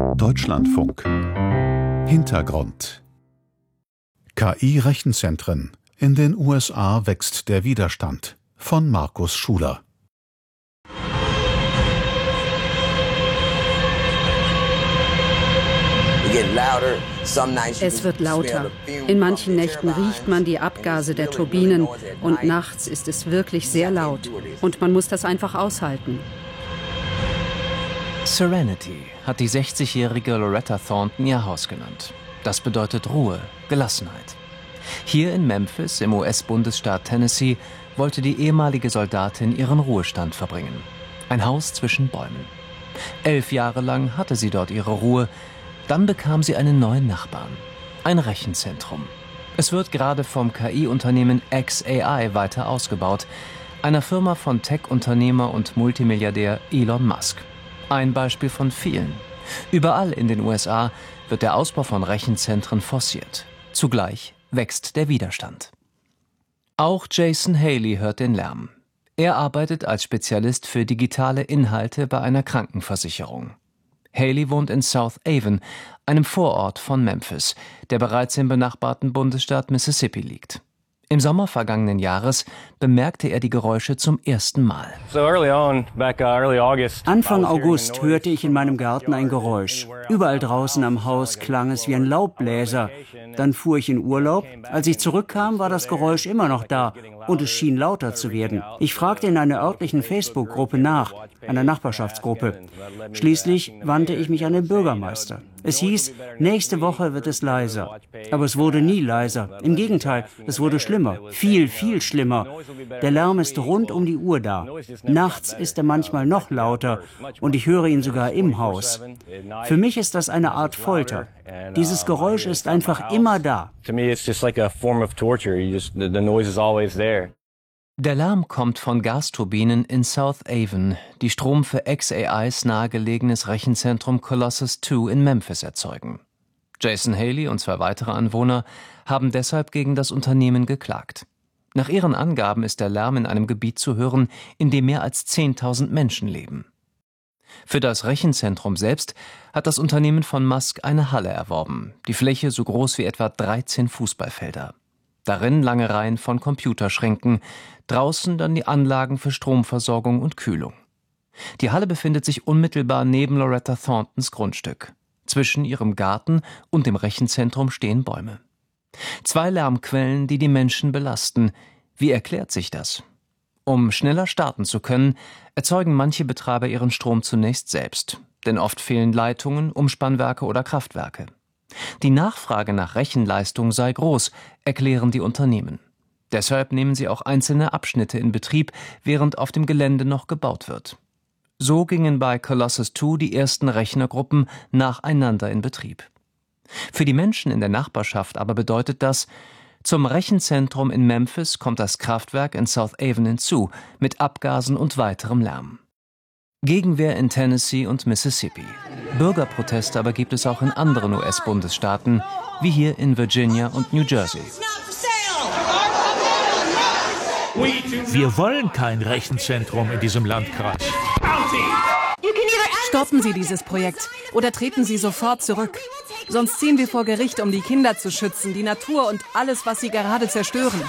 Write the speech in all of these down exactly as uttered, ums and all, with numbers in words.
Deutschlandfunk. Hintergrund. K I-Rechenzentren. In den U S A wächst der Widerstand. Von Markus Schuler. Es wird lauter. In manchen Nächten riecht man die Abgase der Turbinen und nachts ist es wirklich sehr laut. Und man muss das einfach aushalten. Serenity hat die sechzigjährige Loretta Thornton ihr Haus genannt. Das bedeutet Ruhe, Gelassenheit. Hier in Memphis, im U S-Bundesstaat Tennessee, wollte die ehemalige Soldatin ihren Ruhestand verbringen. Ein Haus zwischen Bäumen. Elf Jahre lang hatte sie dort ihre Ruhe. Dann bekam sie einen neuen Nachbarn. Ein Rechenzentrum. Es wird gerade vom K I-Unternehmen X A I weiter ausgebaut, einer Firma von Tech-Unternehmer und Multimilliardär Elon Musk. Ein Beispiel von vielen. Überall in den U S A wird der Ausbau von Rechenzentren forciert. Zugleich wächst der Widerstand. Auch Jason Haley hört den Lärm. Er arbeitet als Spezialist für digitale Inhalte bei einer Krankenversicherung. Haley wohnt in South Haven, einem Vorort von Memphis, der bereits im benachbarten Bundesstaat Mississippi liegt. Im Sommer vergangenen Jahres bemerkte er die Geräusche zum ersten Mal. Anfang August hörte ich in meinem Garten ein Geräusch. Überall draußen am Haus klang es wie ein Laubbläser. Dann fuhr ich in Urlaub. Als ich zurückkam, war das Geräusch immer noch da und es schien lauter zu werden. Ich fragte in einer örtlichen Facebook-Gruppe nach, einer Nachbarschaftsgruppe. Schließlich wandte ich mich an den Bürgermeister. Es hieß, nächste Woche wird es leiser. Aber es wurde nie leiser. Im Gegenteil, es wurde schlimmer. Viel, viel schlimmer. Der Lärm ist rund um die Uhr da. Nachts ist er manchmal noch lauter und ich höre ihn sogar im Haus. Für mich ist das eine Art Folter. Dieses Geräusch ist einfach immer da. Der Lärm kommt von Gasturbinen in South Haven, die Strom für X A Is nahegelegenes Rechenzentrum Colossus zwei in Memphis erzeugen. Jason Haley und zwei weitere Anwohner haben deshalb gegen das Unternehmen geklagt. Nach ihren Angaben ist der Lärm in einem Gebiet zu hören, in dem mehr als zehntausend Menschen leben. Für das Rechenzentrum selbst hat das Unternehmen von Musk eine Halle erworben, die Fläche so groß wie etwa dreizehn Fußballfelder. Darin lange Reihen von Computerschränken, draußen dann die Anlagen für Stromversorgung und Kühlung. Die Halle befindet sich unmittelbar neben Loretta Thorntons Grundstück. Zwischen ihrem Garten und dem Rechenzentrum stehen Bäume. Zwei Lärmquellen, die die Menschen belasten. Wie erklärt sich das? Um schneller starten zu können, erzeugen manche Betreiber ihren Strom zunächst selbst. Denn oft fehlen Leitungen, Umspannwerke oder Kraftwerke. Die Nachfrage nach Rechenleistung sei groß, erklären die Unternehmen. Deshalb nehmen sie auch einzelne Abschnitte in Betrieb, während auf dem Gelände noch gebaut wird. So gingen bei Colossus zwei die ersten Rechnergruppen nacheinander in Betrieb. Für die Menschen in der Nachbarschaft aber bedeutet das, zum Rechenzentrum in Memphis kommt das Kraftwerk in South Haven hinzu, mit Abgasen und weiterem Lärm. Gegenwehr in Tennessee und Mississippi. Bürgerproteste aber gibt es auch in anderen U S-Bundesstaaten, wie hier in Virginia und New Jersey. Wir wollen kein Rechenzentrum in diesem Landkreis. Stoppen Sie dieses Projekt oder treten Sie sofort zurück. Sonst ziehen wir vor Gericht, um die Kinder zu schützen, die Natur und alles, was sie gerade zerstören.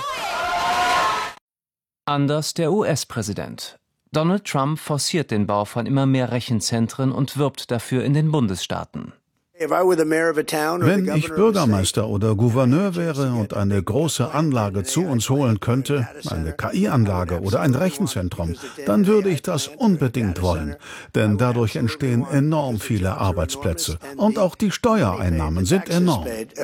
Anders der U S-Präsident. Donald Trump forciert den Bau von immer mehr Rechenzentren und wirbt dafür in den Bundesstaaten. Wenn ich Bürgermeister oder Gouverneur wäre und eine große Anlage zu uns holen könnte, eine K I-Anlage oder ein Rechenzentrum, dann würde ich das unbedingt wollen. Denn dadurch entstehen enorm viele Arbeitsplätze. Und auch die Steuereinnahmen sind enorm.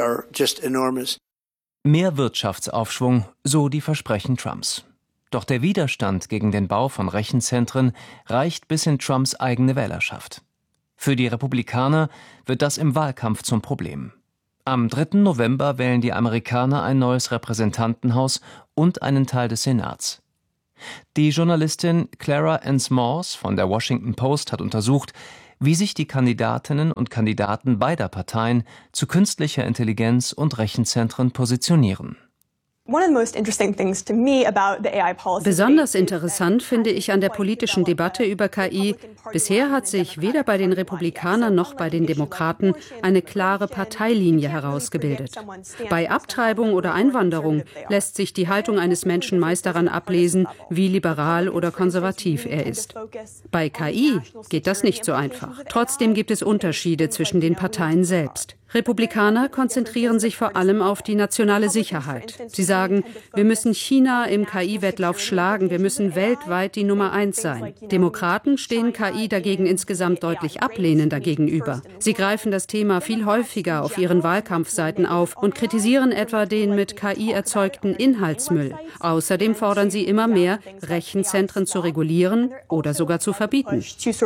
Mehr Wirtschaftsaufschwung, so die Versprechen Trumps. Doch der Widerstand gegen den Bau von Rechenzentren reicht bis in Trumps eigene Wählerschaft. Für die Republikaner wird das im Wahlkampf zum Problem. Am dritten November wählen die Amerikaner ein neues Repräsentantenhaus und einen Teil des Senats. Die Journalistin Clara Ensmores von der Washington Post hat untersucht, wie sich die Kandidatinnen und Kandidaten beider Parteien zu künstlicher Intelligenz und Rechenzentren positionieren. Besonders interessant finde ich an der politischen Debatte über K I, bisher hat sich weder bei den Republikanern noch bei den Demokraten eine klare Parteilinie herausgebildet. Bei Abtreibung oder Einwanderung lässt sich die Haltung eines Menschen meist daran ablesen, wie liberal oder konservativ er ist. Bei K I geht das nicht so einfach. Trotzdem gibt es Unterschiede zwischen den Parteien selbst. Republikaner konzentrieren sich vor allem auf die nationale Sicherheit. Sie sagen, wir müssen China im K I-Wettlauf schlagen, wir müssen weltweit die Nummer eins sein. Demokraten stehen K I dagegen insgesamt deutlich ablehnender gegenüber. Sie greifen das Thema viel häufiger auf ihren Wahlkampfseiten auf und kritisieren etwa den mit K I erzeugten Inhaltsmüll. Außerdem fordern sie immer mehr, Rechenzentren zu regulieren oder sogar zu verbieten.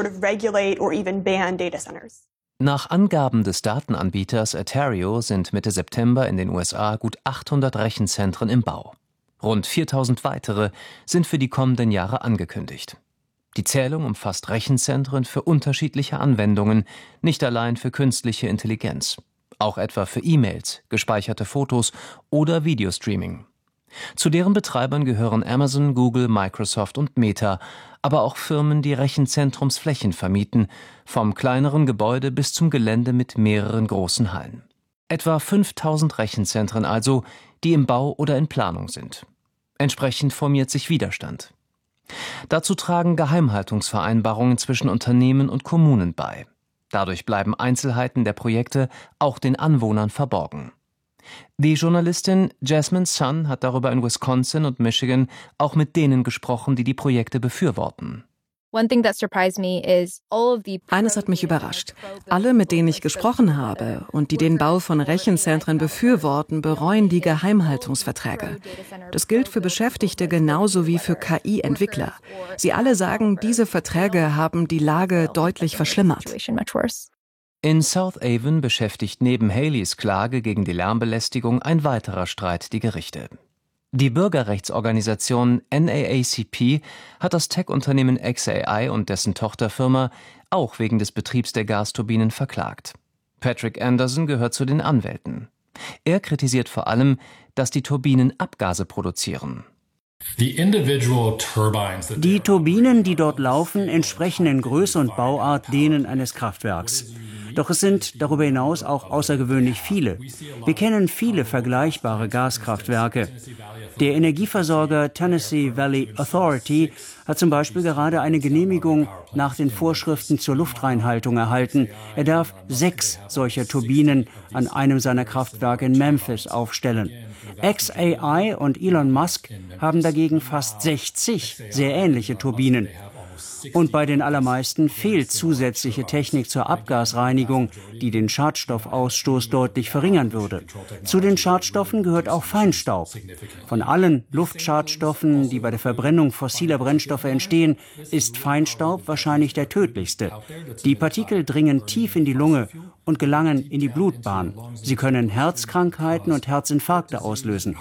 Nach Angaben des Datenanbieters Atereo sind Mitte September in den U S A gut achthundert Rechenzentren im Bau. Rund viertausend weitere sind für die kommenden Jahre angekündigt. Die Zählung umfasst Rechenzentren für unterschiedliche Anwendungen, nicht allein für künstliche Intelligenz, auch etwa für E-Mails, gespeicherte Fotos oder Videostreaming. Zu deren Betreibern gehören Amazon, Google, Microsoft und Meta, aber auch Firmen, die Rechenzentrumsflächen vermieten, vom kleineren Gebäude bis zum Gelände mit mehreren großen Hallen. Etwa fünftausend Rechenzentren also, die im Bau oder in Planung sind. Entsprechend formiert sich Widerstand. Dazu tragen Geheimhaltungsvereinbarungen zwischen Unternehmen und Kommunen bei. Dadurch bleiben Einzelheiten der Projekte auch den Anwohnern verborgen. Die Journalistin Jasmine Sun hat darüber in Wisconsin und Michigan auch mit denen gesprochen, die die Projekte befürworten. Eines hat mich überrascht. Alle, mit denen ich gesprochen habe und die den Bau von Rechenzentren befürworten, bereuen die Geheimhaltungsverträge. Das gilt für Beschäftigte genauso wie für K I-Entwickler. Sie alle sagen, diese Verträge haben die Lage deutlich verschlimmert. In South Haven beschäftigt neben Haleys Klage gegen die Lärmbelästigung ein weiterer Streit die Gerichte. Die Bürgerrechtsorganisation N double A C P hat das Tech-Unternehmen X A I und dessen Tochterfirma auch wegen des Betriebs der Gasturbinen verklagt. Patrick Anderson gehört zu den Anwälten. Er kritisiert vor allem, dass die Turbinen Abgase produzieren. Die Turbinen, die dort laufen, entsprechen in Größe und Bauart denen eines Kraftwerks. Doch es sind darüber hinaus auch außergewöhnlich viele. Wir kennen viele vergleichbare Gaskraftwerke. Der Energieversorger Tennessee Valley Authority hat zum Beispiel gerade eine Genehmigung nach den Vorschriften zur Luftreinhaltung erhalten. Er darf sechs solcher Turbinen an einem seiner Kraftwerke in Memphis aufstellen. X A I und Elon Musk haben dagegen fast sechzig sehr ähnliche Turbinen. Und bei den allermeisten fehlt zusätzliche Technik zur Abgasreinigung, die den Schadstoffausstoß deutlich verringern würde. Zu den Schadstoffen gehört auch Feinstaub. Von allen Luftschadstoffen, die bei der Verbrennung fossiler Brennstoffe entstehen, ist Feinstaub wahrscheinlich der tödlichste. Die Partikel dringen tief in die Lunge und gelangen in die Blutbahn. Sie können Herzkrankheiten und Herzinfarkte auslösen.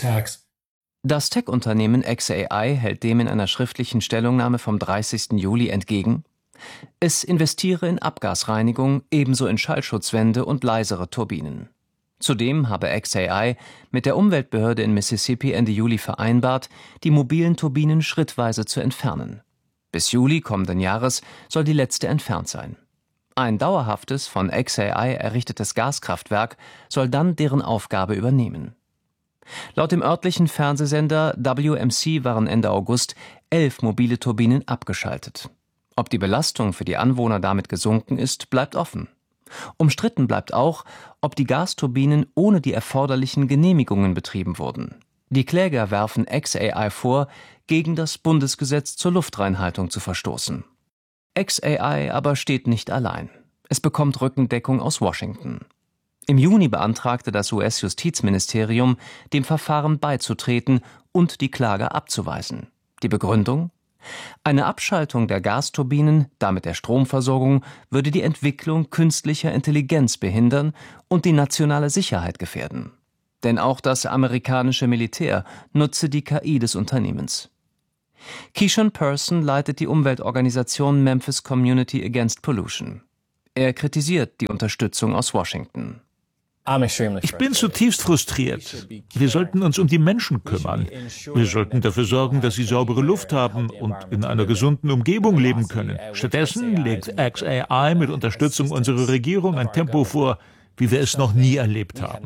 Das Tech-Unternehmen X A I hält dem in einer schriftlichen Stellungnahme vom dreißigsten Juli entgegen: Es investiere in Abgasreinigung, ebenso in Schallschutzwände und leisere Turbinen. Zudem habe X A I mit der Umweltbehörde in Mississippi Ende Juli vereinbart, die mobilen Turbinen schrittweise zu entfernen. Bis Juli kommenden Jahres soll die letzte entfernt sein. Ein dauerhaftes, von X A I errichtetes Gaskraftwerk soll dann deren Aufgabe übernehmen. Laut dem örtlichen Fernsehsender W M C waren Ende August elf mobile Turbinen abgeschaltet. Ob die Belastung für die Anwohner damit gesunken ist, bleibt offen. Umstritten bleibt auch, ob die Gasturbinen ohne die erforderlichen Genehmigungen betrieben wurden. Die Kläger werfen X A I vor, gegen das Bundesgesetz zur Luftreinhaltung zu verstoßen. X A I aber steht nicht allein. Es bekommt Rückendeckung aus Washington. Im Juni beantragte das U S-Justizministerium, dem Verfahren beizutreten und die Klage abzuweisen. Die Begründung? Eine Abschaltung der Gasturbinen, damit der Stromversorgung, würde die Entwicklung künstlicher Intelligenz behindern und die nationale Sicherheit gefährden. Denn auch das amerikanische Militär nutze die K I des Unternehmens. Keyshawn Person leitet die Umweltorganisation Memphis Community Against Pollution. Er kritisiert die Unterstützung aus Washington. Ich bin zutiefst frustriert. Wir sollten uns um die Menschen kümmern. Wir sollten dafür sorgen, dass sie saubere Luft haben und in einer gesunden Umgebung leben können. Stattdessen legt X A I mit Unterstützung unserer Regierung ein Tempo vor, wie wir es noch nie erlebt haben.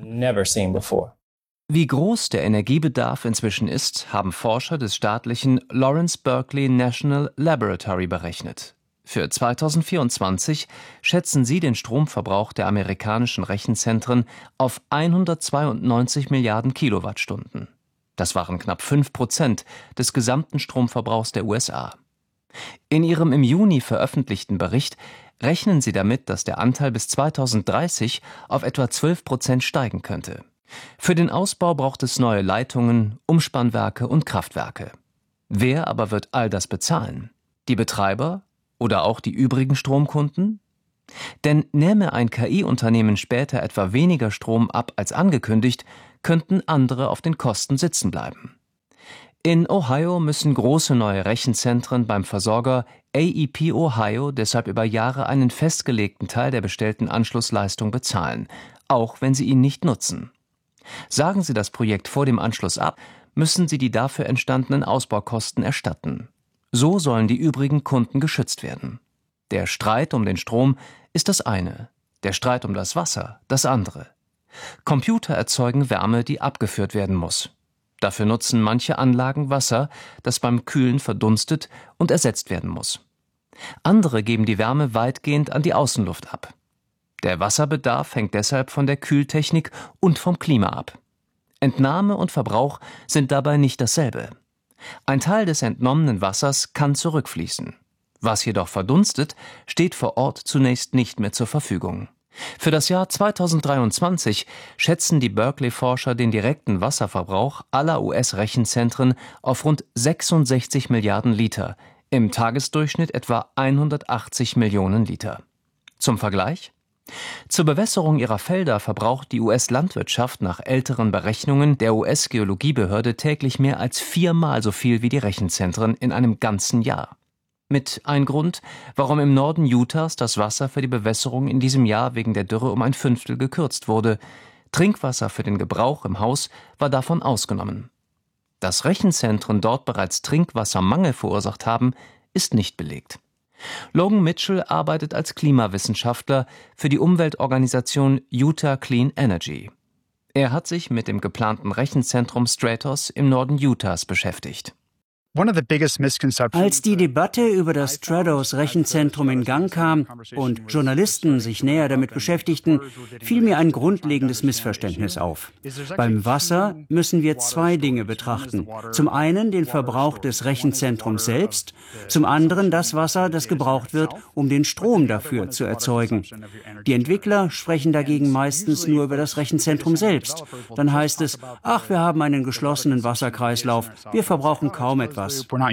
Wie groß der Energiebedarf inzwischen ist, haben Forscher des staatlichen Lawrence Berkeley National Laboratory berechnet. Für zweitausendvierundzwanzig schätzen sie den Stromverbrauch der amerikanischen Rechenzentren auf hundertzweiundneunzig Milliarden Kilowattstunden. Das waren knapp fünf Prozent des gesamten Stromverbrauchs der U S A. In ihrem im Juni veröffentlichten Bericht rechnen sie damit, dass der Anteil bis zweitausenddreißig auf etwa zwölf Prozent steigen könnte. Für den Ausbau braucht es neue Leitungen, Umspannwerke und Kraftwerke. Wer aber wird all das bezahlen? Die Betreiber? Oder auch die übrigen Stromkunden? Denn nähme ein K I-Unternehmen später etwa weniger Strom ab als angekündigt, könnten andere auf den Kosten sitzen bleiben. In Ohio müssen große neue Rechenzentren beim Versorger A E P Ohio deshalb über Jahre einen festgelegten Teil der bestellten Anschlussleistung bezahlen, auch wenn sie ihn nicht nutzen. Sagen sie das Projekt vor dem Anschluss ab, müssen sie die dafür entstandenen Ausbaukosten erstatten. So sollen die übrigen Kunden geschützt werden. Der Streit um den Strom ist das eine, der Streit um das Wasser das andere. Computer erzeugen Wärme, die abgeführt werden muss. Dafür nutzen manche Anlagen Wasser, das beim Kühlen verdunstet und ersetzt werden muss. Andere geben die Wärme weitgehend an die Außenluft ab. Der Wasserbedarf hängt deshalb von der Kühltechnik und vom Klima ab. Entnahme und Verbrauch sind dabei nicht dasselbe. Ein Teil des entnommenen Wassers kann zurückfließen. Was jedoch verdunstet, steht vor Ort zunächst nicht mehr zur Verfügung. Für das Jahr zweitausenddreiundzwanzig schätzen die Berkeley-Forscher den direkten Wasserverbrauch aller U S-Rechenzentren auf rund sechsundsechzig Milliarden Liter, im Tagesdurchschnitt etwa hundertachtzig Millionen Liter. Zum Vergleich? Zur Bewässerung ihrer Felder verbraucht die U S-Landwirtschaft nach älteren Berechnungen der U S-Geologiebehörde täglich mehr als viermal so viel wie die Rechenzentren in einem ganzen Jahr. Mit ein Grund, warum im Norden Utahs das Wasser für die Bewässerung in diesem Jahr wegen der Dürre um ein Fünftel gekürzt wurde. Trinkwasser für den Gebrauch im Haus war davon ausgenommen. Dass Rechenzentren dort bereits Trinkwassermangel verursacht haben, ist nicht belegt. Logan Mitchell arbeitet als Klimawissenschaftler für die Umweltorganisation Utah Clean Energy. Er hat sich mit dem geplanten Rechenzentrum Stratos im Norden Utahs beschäftigt. Als die Debatte über das Stratos Rechenzentrum in Gang kam und Journalisten sich näher damit beschäftigten, fiel mir ein grundlegendes Missverständnis auf. Beim Wasser müssen wir zwei Dinge betrachten. Zum einen den Verbrauch des Rechenzentrums selbst, zum anderen das Wasser, das gebraucht wird, um den Strom dafür zu erzeugen. Die Entwickler sprechen dagegen meistens nur über das Rechenzentrum selbst. Dann heißt es, ach, wir haben einen geschlossenen Wasserkreislauf, wir verbrauchen kaum etwas.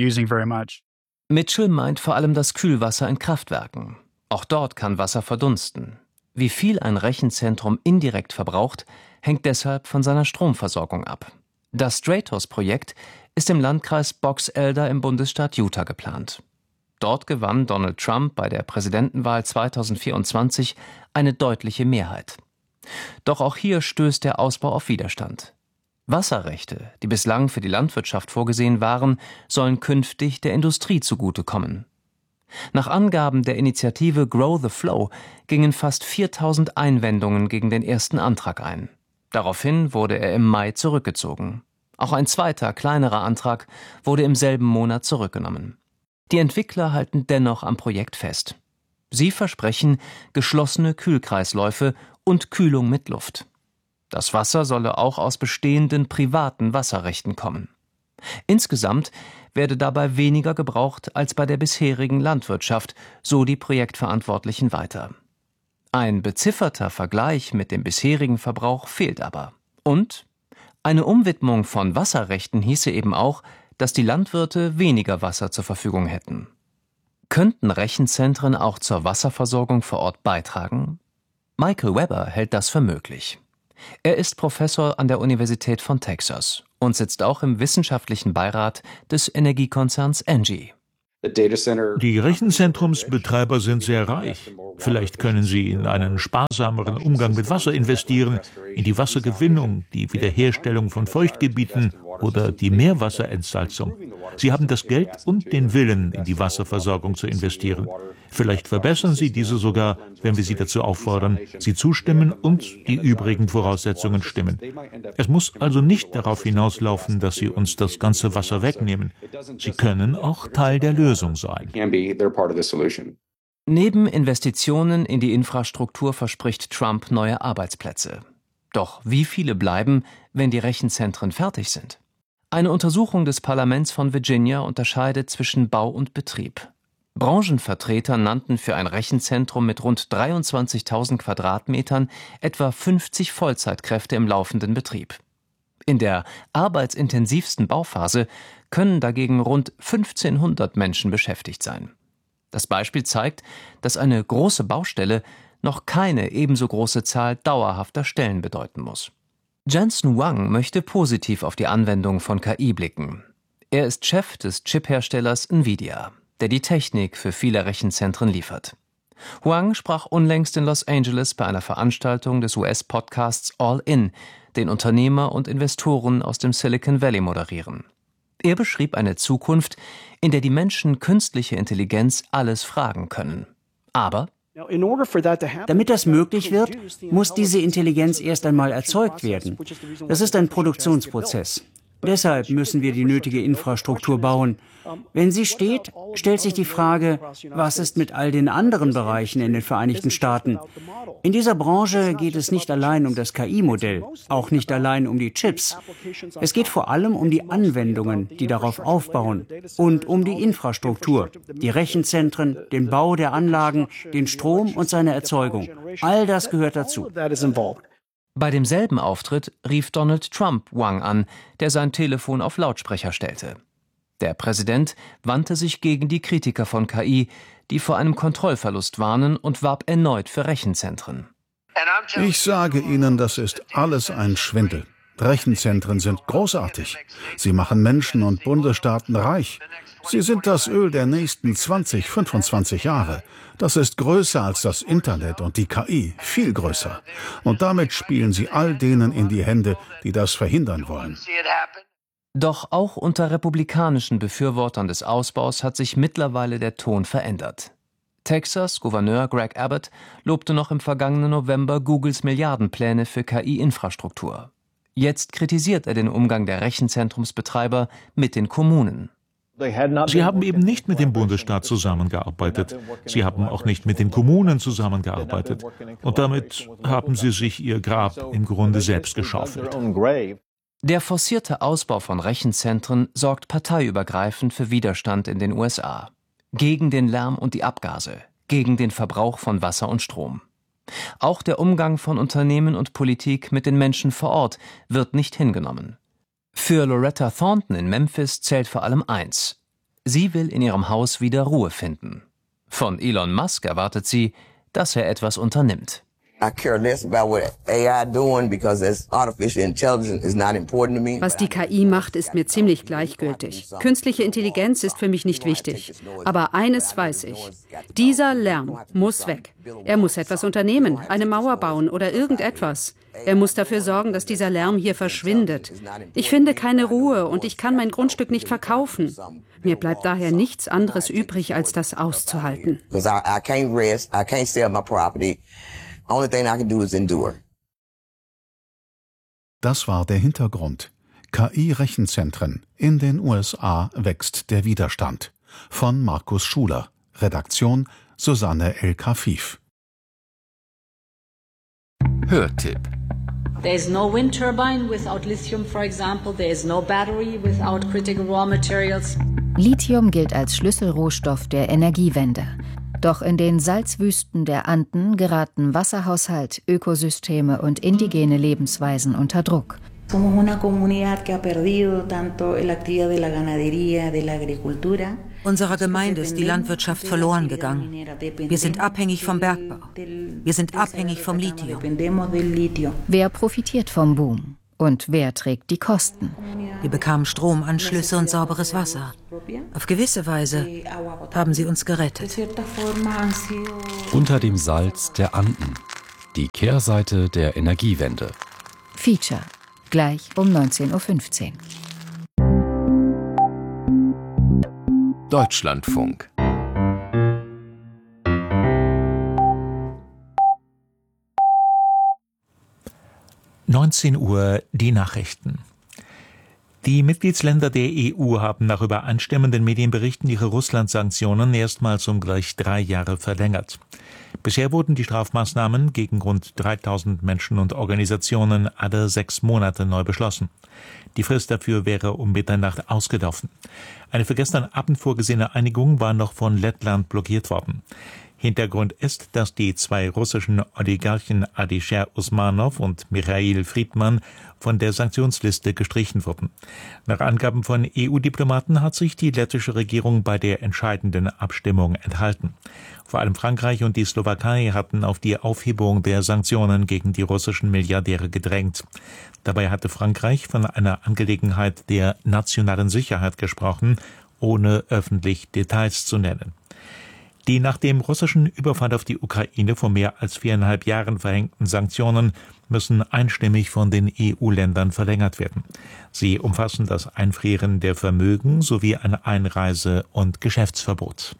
Mitchell meint vor allem das Kühlwasser in Kraftwerken. Auch dort kann Wasser verdunsten. Wie viel ein Rechenzentrum indirekt verbraucht, hängt deshalb von seiner Stromversorgung ab. Das Stratos-Projekt ist im Landkreis Box Elder im Bundesstaat Utah geplant. Dort gewann Donald Trump bei der Präsidentenwahl zweitausendvierundzwanzig eine deutliche Mehrheit. Doch auch hier stößt der Ausbau auf Widerstand. Wasserrechte, die bislang für die Landwirtschaft vorgesehen waren, sollen künftig der Industrie zugutekommen. Nach Angaben der Initiative Grow the Flow gingen fast viertausend Einwendungen gegen den ersten Antrag ein. Daraufhin wurde er im Mai zurückgezogen. Auch ein zweiter, kleinerer Antrag wurde im selben Monat zurückgenommen. Die Entwickler halten dennoch am Projekt fest. Sie versprechen geschlossene Kühlkreisläufe und Kühlung mit Luft. Das Wasser solle auch aus bestehenden privaten Wasserrechten kommen. Insgesamt werde dabei weniger gebraucht als bei der bisherigen Landwirtschaft, so die Projektverantwortlichen weiter. Ein bezifferter Vergleich mit dem bisherigen Verbrauch fehlt aber. Und eine Umwidmung von Wasserrechten hieße eben auch, dass die Landwirte weniger Wasser zur Verfügung hätten. Könnten Rechenzentren auch zur Wasserversorgung vor Ort beitragen? Michael Webber hält das für möglich. Er ist Professor an der Universität von Texas und sitzt auch im wissenschaftlichen Beirat des Energiekonzerns Engie. Die Rechenzentrumsbetreiber sind sehr reich. Vielleicht können sie in einen sparsameren Umgang mit Wasser investieren, in die Wassergewinnung, die Wiederherstellung von Feuchtgebieten oder die Meerwasserentsalzung. Sie haben das Geld und den Willen, in die Wasserversorgung zu investieren. Vielleicht verbessern sie diese sogar, wenn wir sie dazu auffordern, sie zustimmen und die übrigen Voraussetzungen stimmen. Es muss also nicht darauf hinauslaufen, dass sie uns das ganze Wasser wegnehmen. Sie können auch Teil der Lösung sein. Neben Investitionen in die Infrastruktur verspricht Trump neue Arbeitsplätze. Doch wie viele bleiben, wenn die Rechenzentren fertig sind? Eine Untersuchung des Parlaments von Virginia unterscheidet zwischen Bau und Betrieb. Branchenvertreter nannten für ein Rechenzentrum mit rund dreiundzwanzigtausend Quadratmetern etwa fünfzig Vollzeitkräfte im laufenden Betrieb. In der arbeitsintensivsten Bauphase können dagegen rund fünfzehnhundert Menschen beschäftigt sein. Das Beispiel zeigt, dass eine große Baustelle noch keine ebenso große Zahl dauerhafter Stellen bedeuten muss. Jensen Huang möchte positiv auf die Anwendung von K I blicken. Er ist Chef des Chipherstellers Nvidia, der die Technik für viele Rechenzentren liefert. Huang sprach unlängst in Los Angeles bei einer Veranstaltung des U S-Podcasts All In, den Unternehmer und Investoren aus dem Silicon Valley moderieren. Er beschrieb eine Zukunft, in der die Menschen künstliche Intelligenz alles fragen können. Aber damit das möglich wird, muss diese Intelligenz erst einmal erzeugt werden. Das ist ein Produktionsprozess. Deshalb müssen wir die nötige Infrastruktur bauen. Wenn sie steht, stellt sich die Frage, was ist mit all den anderen Bereichen in den Vereinigten Staaten? In dieser Branche geht es nicht allein um das K I-Modell, auch nicht allein um die Chips. Es geht vor allem um die Anwendungen, die darauf aufbauen, und um die Infrastruktur, die Rechenzentren, den Bau der Anlagen, den Strom und seine Erzeugung. All das gehört dazu. Bei demselben Auftritt rief Donald Trump Huang an, der sein Telefon auf Lautsprecher stellte. Der Präsident wandte sich gegen die Kritiker von K I, die vor einem Kontrollverlust warnen, und warb erneut für Rechenzentren. Ich sage Ihnen, das ist alles ein Schwindel. Rechenzentren sind großartig. Sie machen Menschen und Bundesstaaten reich. Sie sind das Öl der nächsten zwanzig, fünfundzwanzig Jahre. Das ist größer als das Internet und die K I, viel größer. Und damit spielen sie all denen in die Hände, die das verhindern wollen. Doch auch unter republikanischen Befürwortern des Ausbaus hat sich mittlerweile der Ton verändert. Texas Gouverneur Greg Abbott lobte noch im vergangenen November Googles Milliardenpläne für K I-Infrastruktur. Jetzt kritisiert er den Umgang der Rechenzentrumsbetreiber mit den Kommunen. Sie haben eben nicht mit dem Bundesstaat zusammengearbeitet. Sie haben auch nicht mit den Kommunen zusammengearbeitet. Und damit haben sie sich ihr Grab im Grunde selbst geschaufelt. Der forcierte Ausbau von Rechenzentren sorgt parteiübergreifend für Widerstand in den U S A. Gegen den Lärm und die Abgase, gegen den Verbrauch von Wasser und Strom. Auch der Umgang von Unternehmen und Politik mit den Menschen vor Ort wird nicht hingenommen. Für Loretta Thornton in Memphis zählt vor allem eins: Sie will in ihrem Haus wieder Ruhe finden. Von Elon Musk erwartet sie, dass er etwas unternimmt. Was die K I macht, ist mir ziemlich gleichgültig. Künstliche Intelligenz ist für mich nicht wichtig. Aber eines weiß ich: Dieser Lärm muss weg. Er muss etwas unternehmen, eine Mauer bauen oder irgendetwas. Er muss dafür sorgen, dass dieser Lärm hier verschwindet. Ich finde keine Ruhe und ich kann mein Grundstück nicht verkaufen. Mir bleibt daher nichts anderes übrig, als das auszuhalten. Das war der Hintergrund. K I-Rechenzentren. In den U S A wächst der Widerstand. Von Markus Schuler. Redaktion Susanne El-Kafif. Hörtipp. There is no wind turbine without lithium, for example. There is no battery without critical raw materials. Lithium gilt als Schlüsselrohstoff der Energiewende. Doch in den Salzwüsten der Anden geraten Wasserhaushalt, Ökosysteme und indigene Lebensweisen unter Druck. Unserer Gemeinde ist die Landwirtschaft verloren gegangen. Wir sind abhängig vom Bergbau. Wir sind abhängig vom Lithium. Wer profitiert vom Boom? Und wer trägt die Kosten? Wir bekamen Stromanschlüsse und sauberes Wasser. Auf gewisse Weise haben sie uns gerettet. Unter dem Salz der Anden. Die Kehrseite der Energiewende. Feature. Gleich um neunzehn Uhr fünfzehn. Deutschlandfunk. neunzehn Uhr die Nachrichten. Die Mitgliedsländer der E U haben nach übereinstimmenden Medienberichten ihre Russland-Sanktionen erstmals um gleich drei Jahre verlängert. Bisher wurden die Strafmaßnahmen gegen rund dreitausend Menschen und Organisationen alle sechs Monate neu beschlossen. Die Frist dafür wäre um Mitternacht ausgelaufen. Eine für gestern Abend vorgesehene Einigung war noch von Lettland blockiert worden. Hintergrund ist, dass die zwei russischen Oligarchen Alisher Usmanov und Michail Friedman von der Sanktionsliste gestrichen wurden. Nach Angaben von E U-Diplomaten hat sich die lettische Regierung bei der entscheidenden Abstimmung enthalten. Vor allem Frankreich und die Slowakei hatten auf die Aufhebung der Sanktionen gegen die russischen Milliardäre gedrängt. Dabei hatte Frankreich von einer Angelegenheit der nationalen Sicherheit gesprochen, ohne öffentlich Details zu nennen. Die nach dem russischen Überfall auf die Ukraine vor mehr als viereinhalb Jahren verhängten Sanktionen müssen einstimmig von den E U-Ländern verlängert werden. Sie umfassen das Einfrieren der Vermögen sowie ein Einreise- und Geschäftsverbot.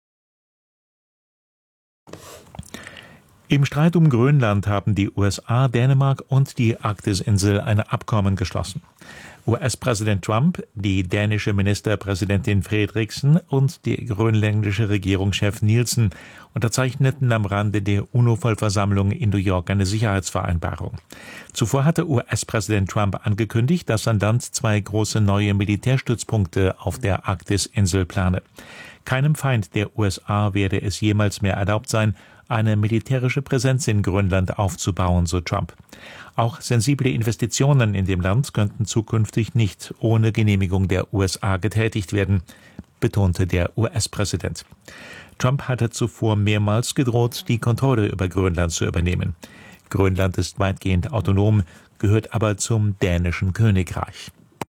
Im Streit um Grönland haben die U S A, Dänemark und die Arktisinsel ein Abkommen geschlossen. U S-Präsident Trump, die dänische Ministerpräsidentin Frederiksen und der grönländische Regierungschef Nielsen unterzeichneten am Rande der UNO-Vollversammlung in New York eine Sicherheitsvereinbarung. Zuvor hatte U S-Präsident Trump angekündigt, dass sein Land zwei große neue Militärstützpunkte auf der Arktisinsel plane. Keinem Feind der U S A werde es jemals mehr erlaubt sein, eine militärische Präsenz in Grönland aufzubauen, so Trump. Auch sensible Investitionen in dem Land könnten zukünftig nicht ohne Genehmigung der U S A getätigt werden, betonte der U S-Präsident. Trump hatte zuvor mehrmals gedroht, die Kontrolle über Grönland zu übernehmen. Grönland ist weitgehend autonom, gehört aber zum dänischen Königreich.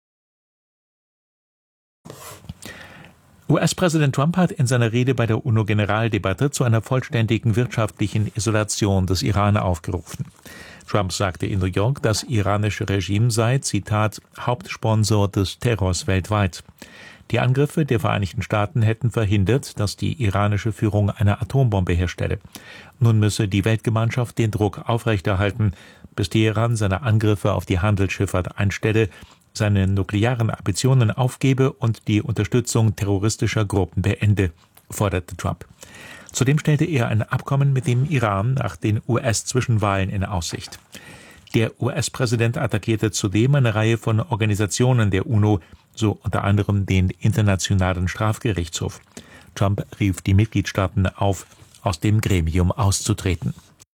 U S-Präsident Trump hat in seiner Rede bei der UNO-Generaldebatte zu einer vollständigen wirtschaftlichen Isolation des Iran aufgerufen. Trump sagte in New York, das iranische Regime sei, Zitat, Hauptsponsor des Terrors weltweit. Die Angriffe der Vereinigten Staaten hätten verhindert, dass die iranische Führung eine Atombombe herstelle. Nun müsse die Weltgemeinschaft den Druck aufrechterhalten, bis Teheran seine Angriffe auf die Handelsschifffahrt einstelle, seine nuklearen Ambitionen aufgebe und die Unterstützung terroristischer Gruppen beende, forderte Trump. Zudem stellte er ein Abkommen mit dem Iran nach den U S-Zwischenwahlen in Aussicht. Der U S-Präsident attackierte zudem eine Reihe von Organisationen der UNO, so unter anderem den Internationalen Strafgerichtshof. Trump rief die Mitgliedstaaten auf, aus dem Gremium auszutreten.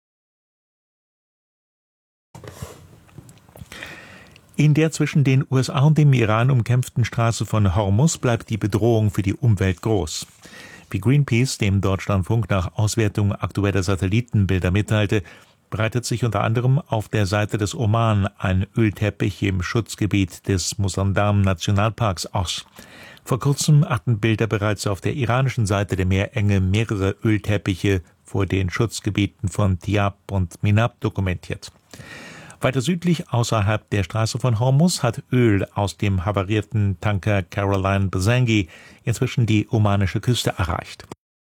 In der zwischen den U S A und dem Iran umkämpften Straße von Hormuz bleibt die Bedrohung für die Umwelt groß. Wie Greenpeace dem Deutschlandfunk nach Auswertung aktueller Satellitenbilder mitteilte, breitet sich unter anderem auf der Seite des Oman ein Ölteppich im Schutzgebiet des Musandam-Nationalparks aus. Vor kurzem hatten Bilder bereits auf der iranischen Seite der Meerenge mehrere Ölteppiche vor den Schutzgebieten von Tiab und Minab dokumentiert. Weiter südlich, außerhalb der Straße von Hormuz, hat Öl aus dem havarierten Tanker Caroline Basengi inzwischen die omanische Küste erreicht.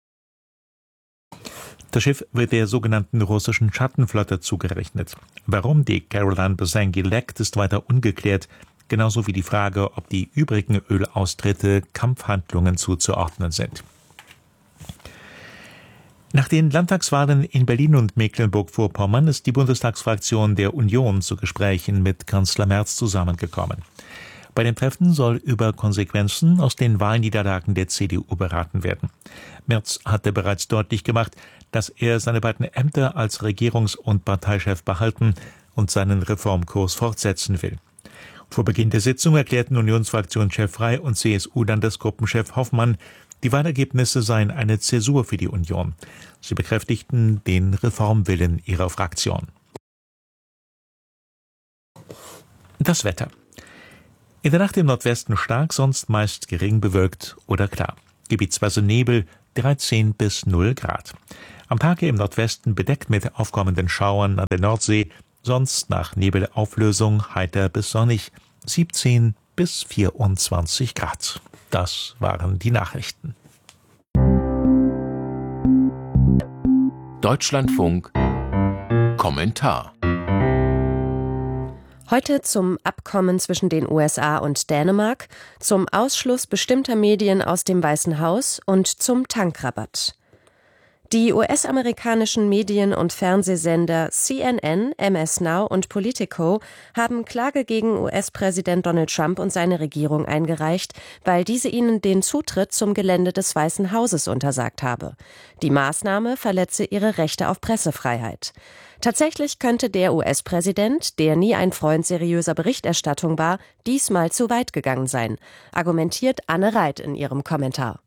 Das Schiff wird der sogenannten russischen Schattenflotte zugerechnet. Warum die Caroline Basengi leckt, ist weiter ungeklärt, genauso wie die Frage, ob die übrigen Ölaustritte Kampfhandlungen zuzuordnen sind. Nach den Landtagswahlen in Berlin und Mecklenburg-Vorpommern ist die Bundestagsfraktion der Union zu Gesprächen mit Kanzler Merz zusammengekommen. Bei dem Treffen soll über Konsequenzen aus den Wahlniederlagen der C D U beraten werden. Merz hatte bereits deutlich gemacht, dass er seine beiden Ämter als Regierungs- und Parteichef behalten und seinen Reformkurs fortsetzen will. Vor Beginn der Sitzung erklärten Unionsfraktionschef Frey und C S U-Landesgruppenchef Hoffmann, die Wahlergebnisse seien eine Zäsur für die Union. Sie bekräftigten den Reformwillen ihrer Fraktion. Das Wetter. In der Nacht im Nordwesten stark, sonst meist gering bewölkt oder klar. Gebietsweise Nebel, dreizehn bis null Grad. Am Tage im Nordwesten bedeckt mit aufkommenden Schauern an der Nordsee, sonst nach Nebelauflösung heiter bis sonnig, siebzehn bis vierundzwanzig Grad. Das waren die Nachrichten. Deutschlandfunk Kommentar. Heute zum Abkommen zwischen den U S A und Dänemark, zum Ausschluss bestimmter Medien aus dem Weißen Haus und zum Tankrabatt. Die U S-amerikanischen Medien- und Fernsehsender C N N, M S Now und Politico haben Klage gegen U S-Präsident Donald Trump und seine Regierung eingereicht, weil diese ihnen den Zutritt zum Gelände des Weißen Hauses untersagt habe. Die Maßnahme verletze ihre Rechte auf Pressefreiheit. Tatsächlich könnte der U S-Präsident, der nie ein Freund seriöser Berichterstattung war, diesmal zu weit gegangen sein, argumentiert Anne Reit in ihrem Kommentar.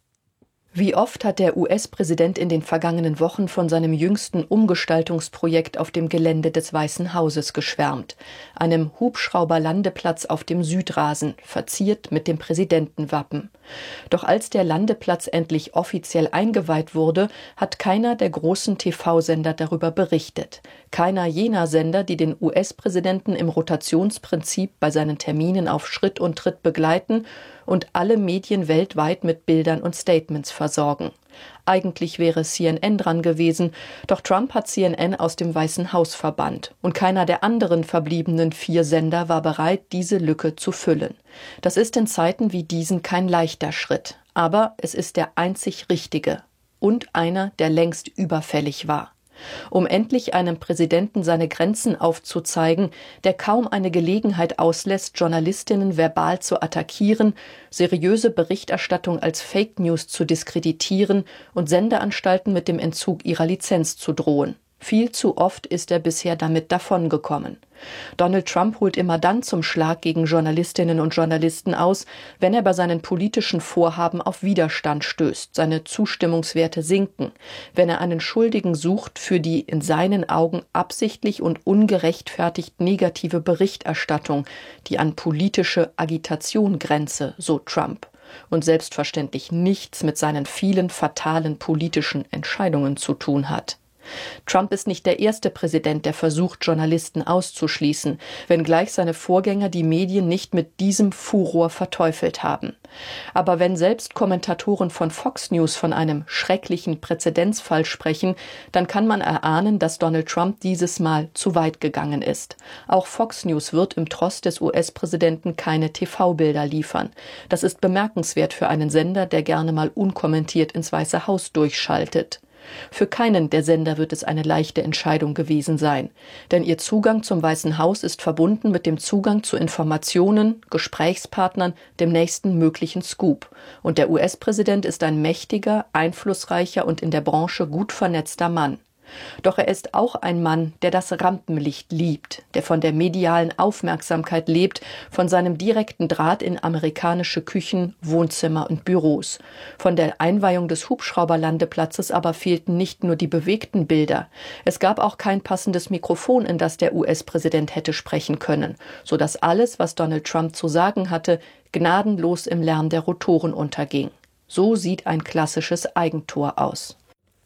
Wie oft hat der U S-Präsident in den vergangenen Wochen von seinem jüngsten Umgestaltungsprojekt auf dem Gelände des Weißen Hauses geschwärmt, einem Hubschrauberlandeplatz auf dem Südrasen, verziert mit dem Präsidentenwappen. Doch als der Landeplatz endlich offiziell eingeweiht wurde, hat keiner der großen T V-Sender darüber berichtet. Keiner jener Sender, die den U S-Präsidenten im Rotationsprinzip bei seinen Terminen auf Schritt und Tritt begleiten und alle Medien weltweit mit Bildern und Statements versorgen. Eigentlich wäre C N N dran gewesen, doch Trump hat C N N aus dem Weißen Haus verbannt und keiner der anderen verbliebenen vier Sender war bereit, diese Lücke zu füllen. Das ist in Zeiten wie diesen kein leichter Schritt, aber es ist der einzig richtige und einer, der längst überfällig war. Um endlich einem Präsidenten seine Grenzen aufzuzeigen, der kaum eine Gelegenheit auslässt, Journalistinnen verbal zu attackieren, seriöse Berichterstattung als Fake News zu diskreditieren und Sendeanstalten mit dem Entzug ihrer Lizenz zu drohen. Viel zu oft ist er bisher damit davongekommen. Donald Trump holt immer dann zum Schlag gegen Journalistinnen und Journalisten aus, wenn er bei seinen politischen Vorhaben auf Widerstand stößt, seine Zustimmungswerte sinken, wenn er einen Schuldigen sucht für die in seinen Augen absichtlich und ungerechtfertigt negative Berichterstattung, die an politische Agitation grenze, so Trump, und selbstverständlich nichts mit seinen vielen fatalen politischen Entscheidungen zu tun hat. Trump ist nicht der erste Präsident, der versucht, Journalisten auszuschließen, wenngleich seine Vorgänger die Medien nicht mit diesem Furor verteufelt haben. Aber wenn selbst Kommentatoren von Fox News von einem schrecklichen Präzedenzfall sprechen, dann kann man erahnen, dass Donald Trump dieses Mal zu weit gegangen ist. Auch Fox News wird im Tross des U S-Präsidenten keine T V-Bilder liefern. Das ist bemerkenswert für einen Sender, der gerne mal unkommentiert ins Weiße Haus durchschaltet. Für keinen der Sender wird es eine leichte Entscheidung gewesen sein, denn ihr Zugang zum Weißen Haus ist verbunden mit dem Zugang zu Informationen, Gesprächspartnern, dem nächsten möglichen Scoop. Und der U S-Präsident ist ein mächtiger, einflussreicher und in der Branche gut vernetzter Mann. Doch er ist auch ein Mann, der das Rampenlicht liebt, der von der medialen Aufmerksamkeit lebt, von seinem direkten Draht in amerikanische Küchen, Wohnzimmer und Büros. Von der Einweihung des Hubschrauberlandeplatzes aber fehlten nicht nur die bewegten Bilder. Es gab auch kein passendes Mikrofon, in das der U S-Präsident hätte sprechen können, sodass alles, was Donald Trump zu sagen hatte, gnadenlos im Lärm der Rotoren unterging. So sieht ein klassisches Eigentor aus.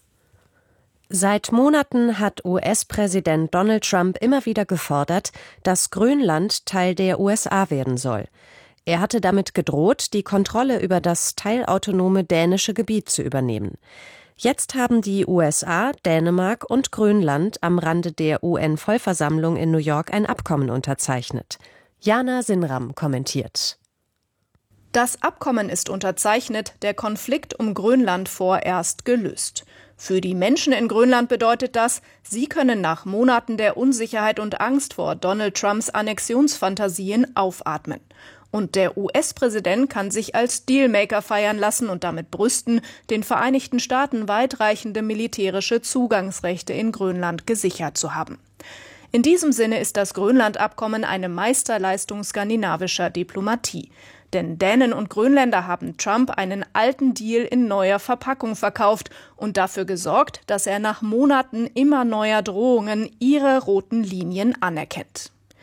Seit Monaten hat U S-Präsident Donald Trump immer wieder gefordert, dass Grönland Teil der U S A werden soll. Er hatte damit gedroht, die Kontrolle über das teilautonome dänische Gebiet zu übernehmen. Jetzt haben die U S A, Dänemark und Grönland am Rande der U N-Vollversammlung in New York ein Abkommen unterzeichnet. Jana Sinram kommentiert. Das Abkommen ist unterzeichnet, der Konflikt um Grönland vorerst gelöst. Für die Menschen in Grönland bedeutet das, sie können nach Monaten der Unsicherheit und Angst vor Donald Trumps Annexionsfantasien aufatmen. Und der U S-Präsident kann sich als Dealmaker feiern lassen und damit brüsten, den Vereinigten Staaten weitreichende militärische Zugangsrechte in Grönland gesichert zu haben. In diesem Sinne ist das Grönland-Abkommen eine Meisterleistung skandinavischer Diplomatie. Denn Dänen und Grönländer haben Trump einen alten Deal in neuer Verpackung verkauft und dafür gesorgt, dass er nach Monaten immer neuer Drohungen ihre roten Linien anerkennt.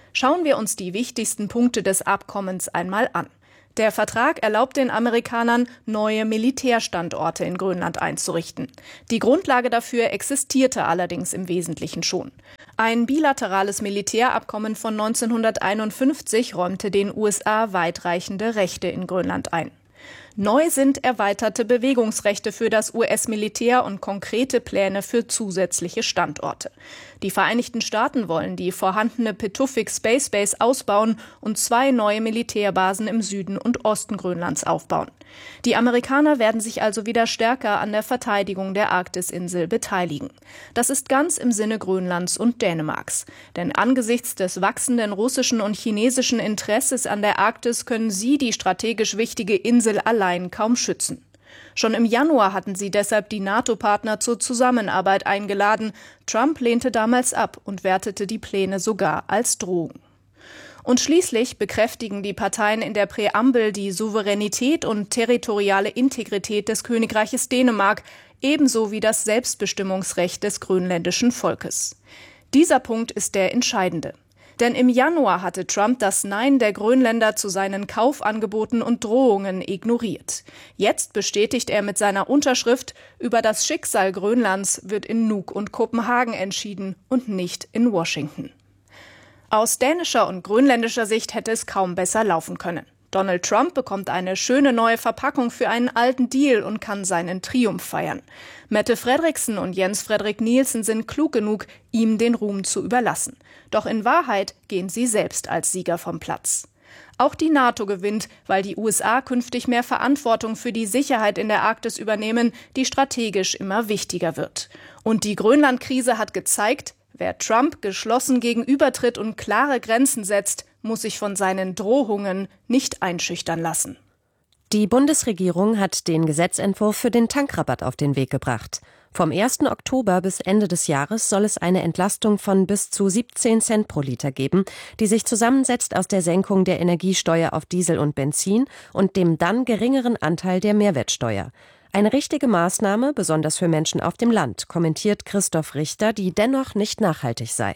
Schauen wir uns die wichtigsten Punkte des Abkommens einmal an. Der Vertrag erlaubt den Amerikanern, neue Militärstandorte in Grönland einzurichten. Die Grundlage dafür existierte allerdings im Wesentlichen schon. Ein bilaterales Militärabkommen von neunzehnhunderteinundfünfzig räumte den U S A weitreichende Rechte in Grönland ein. Neu sind erweiterte Bewegungsrechte für das U S-Militär und konkrete Pläne für zusätzliche Standorte. Die Vereinigten Staaten wollen die vorhandene Pituffik Space Base ausbauen und zwei neue Militärbasen im Süden und Osten Grönlands aufbauen. Die Amerikaner werden sich also wieder stärker an der Verteidigung der Arktisinsel beteiligen. Das ist ganz im Sinne Grönlands und Dänemarks. Denn angesichts des wachsenden russischen und chinesischen Interesses an der Arktis können sie die strategisch wichtige Insel allein kaum schützen. Schon im Januar hatten sie deshalb die NATO-Partner zur Zusammenarbeit eingeladen. Trump lehnte damals ab und wertete die Pläne sogar als Drohung. Und schließlich bekräftigen die Parteien in der Präambel die Souveränität und territoriale Integrität des Königreiches Dänemark, ebenso wie das Selbstbestimmungsrecht des grönländischen Volkes. Dieser Punkt ist der entscheidende. Denn im Januar hatte Trump das Nein der Grönländer zu seinen Kaufangeboten und Drohungen ignoriert. Jetzt bestätigt er mit seiner Unterschrift, über das Schicksal Grönlands wird in Nuuk und Kopenhagen entschieden und nicht in Washington. Aus dänischer und grönländischer Sicht hätte es kaum besser laufen können. Donald Trump bekommt eine schöne neue Verpackung für einen alten Deal und kann seinen Triumph feiern. Mette Frederiksen und Jens Frederik Nielsen sind klug genug, ihm den Ruhm zu überlassen. Doch in Wahrheit gehen sie selbst als Sieger vom Platz. Auch die NATO gewinnt, weil die U S A künftig mehr Verantwortung für die Sicherheit in der Arktis übernehmen, die strategisch immer wichtiger wird. Und die Grönland-Krise hat gezeigt, wer Trump geschlossen gegenübertritt und klare Grenzen setzt, muss sich von seinen Drohungen nicht einschüchtern lassen. Die Bundesregierung hat den Gesetzentwurf für den Tankrabatt auf den Weg gebracht. Vom ersten Oktober bis Ende des Jahres soll es eine Entlastung von bis zu siebzehn Cent pro Liter geben, die sich zusammensetzt aus der Senkung der Energiesteuer auf Diesel und Benzin und dem dann geringeren Anteil der Mehrwertsteuer. Eine richtige Maßnahme, besonders für Menschen auf dem Land, kommentiert Christoph Richter, die dennoch nicht nachhaltig sei.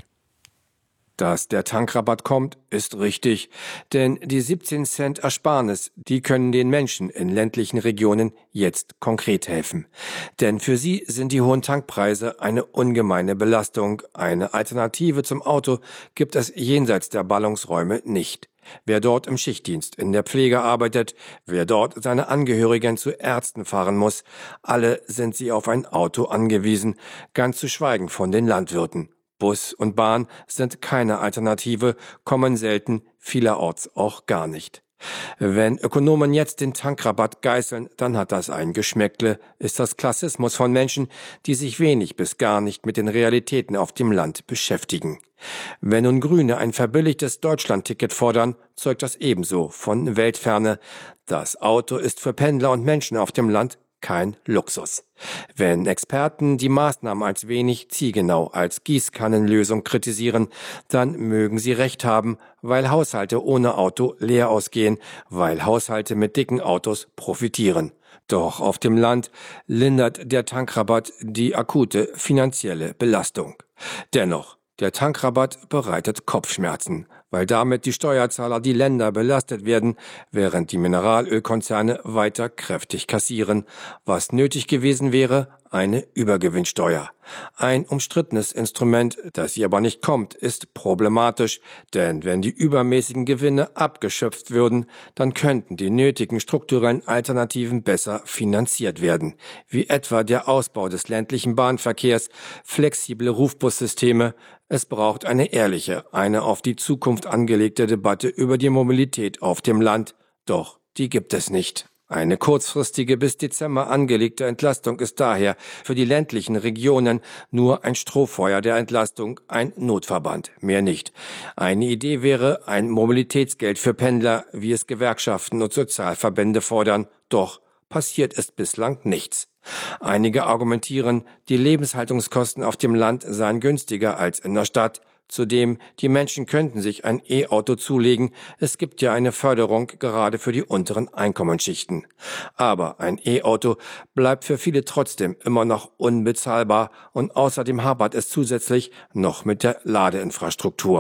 Dass der Tankrabatt kommt, ist richtig, denn die siebzehn Cent Ersparnis, die können den Menschen in ländlichen Regionen jetzt konkret helfen. Denn für sie sind die hohen Tankpreise eine ungemeine Belastung. Eine Alternative zum Auto gibt es jenseits der Ballungsräume nicht. Wer dort im Schichtdienst in der Pflege arbeitet, wer dort seine Angehörigen zu Ärzten fahren muss, alle sind sie auf ein Auto angewiesen, ganz zu schweigen von den Landwirten. Bus und Bahn sind keine Alternative, kommen selten, vielerorts auch gar nicht. Wenn Ökonomen jetzt den Tankrabatt geißeln, dann hat das ein Geschmäckle, ist das Klassismus von Menschen, die sich wenig bis gar nicht mit den Realitäten auf dem Land beschäftigen. Wenn nun Grüne ein verbilligtes Deutschlandticket fordern, zeugt das ebenso von Weltferne. Das Auto ist für Pendler und Menschen auf dem Land kein Luxus. Wenn Experten die Maßnahmen als wenig zielgenau als Gießkannenlösung kritisieren, dann mögen sie recht haben, weil Haushalte ohne Auto leer ausgehen, weil Haushalte mit dicken Autos profitieren. Doch auf dem Land lindert der Tankrabatt die akute finanzielle Belastung. Dennoch, der Tankrabatt bereitet Kopfschmerzen, weil damit die Steuerzahler die Länder belastet werden, während die Mineralölkonzerne weiter kräftig kassieren. Was nötig gewesen wäre, eine Übergewinnsteuer. Ein umstrittenes Instrument, das hier aber nicht kommt, ist problematisch, denn wenn die übermäßigen Gewinne abgeschöpft würden, dann könnten die nötigen strukturellen Alternativen besser finanziert werden, wie etwa der Ausbau des ländlichen Bahnverkehrs, flexible Rufbussysteme. Es braucht eine ehrliche, eine auf die Zukunft angelegte Debatte über die Mobilität auf dem Land, doch die gibt es nicht. Eine kurzfristige bis Dezember angelegte Entlastung ist daher für die ländlichen Regionen nur ein Strohfeuer der Entlastung, ein Notverband, mehr nicht. Eine Idee wäre ein Mobilitätsgeld für Pendler, wie es Gewerkschaften und Sozialverbände fordern, doch passiert ist bislang nichts. Einige argumentieren, die Lebenshaltungskosten auf dem Land seien günstiger als in der Stadt. Zudem, die Menschen könnten sich ein E-Auto zulegen. Es gibt ja eine Förderung gerade für die unteren Einkommensschichten. Aber ein E-Auto bleibt für viele trotzdem immer noch unbezahlbar und außerdem hapert es zusätzlich noch mit der Ladeinfrastruktur.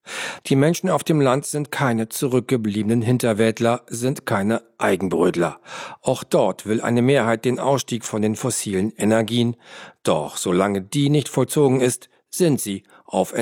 Die Menschen auf dem Land sind keine zurückgebliebenen Hinterwäldler, sind keine Eigenbrötler. Auch dort will eine Mehrheit den Ausstieg von den fossilen Energien. Doch solange die nicht vollzogen ist, sind sie auf